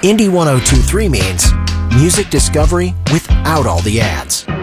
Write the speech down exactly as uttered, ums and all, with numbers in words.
Indie ten twenty-three means music discovery without all the ads.